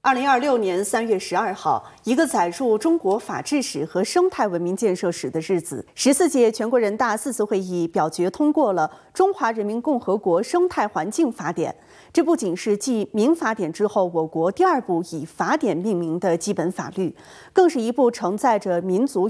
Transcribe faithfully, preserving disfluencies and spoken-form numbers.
二零二六年三月十二号，一个载入中国法治史和生态文明建设史的日子，十四届全国人大四次会议表决通过了《中华人民共和国生态环境法典》。这不仅是继民法典之后我国第二部以法典命名的基本法律，更是一部承载着民族